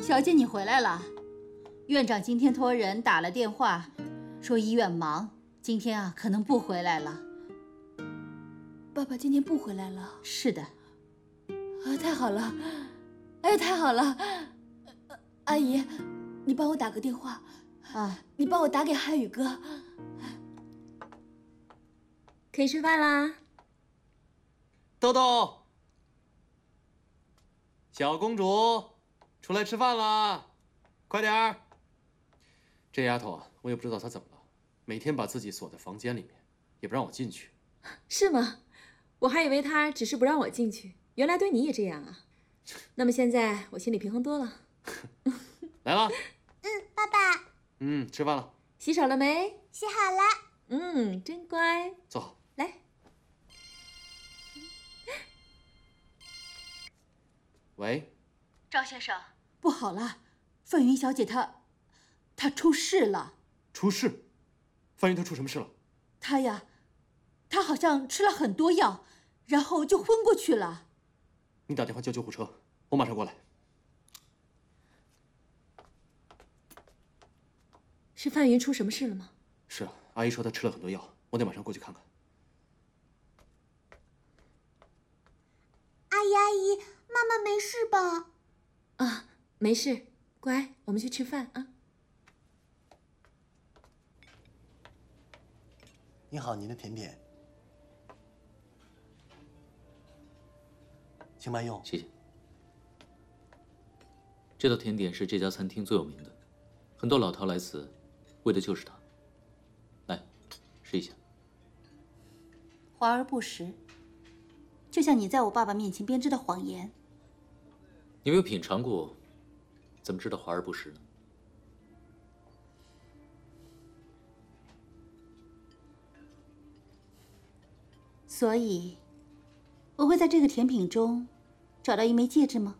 小姐，你回来了。院长今天托人打了电话，说医院忙，今天啊可能不回来了。 爸爸今天不回来了？ 是的。 太好了，哎，太好了。阿姨，你帮我打个电话啊， 你帮我打给汉语哥。 可以吃饭啦。 豆豆，小公主，出来吃饭啦，快点儿！这丫头啊，我也不知道她怎么了，每天把自己锁在房间里面，也不让我进去。 是吗？我还以为她只是不让我进去，原来对你也这样啊。那么现在我心里平衡多了。 来了。 爸爸。 吃饭了。 洗手了没？ 洗好了。 真乖。 坐好。 来。 喂， 赵先生，不好了，范云小姐她出事了。 出事？范云她出什么事了？ 她好像吃了很多药，然后就昏过去了。 你打电话叫救护车，我马上过来。 是范云出什么事了吗？ 是啊，阿姨说她吃了很多药，我得马上过去看看。 阿姨，妈妈没事吧？ 啊，没事，乖，我们去吃饭啊。 你好，您的甜点，请慢用。 谢谢。这道甜点是这家餐厅最有名的，很多老饕来此，为的就是它。来，试一下。 华而不实，就像你在我爸爸面前编织的谎言。 你没有品尝过，怎么知道华而不实呢？ 所以，我会在这个甜品中找到一枚戒指吗？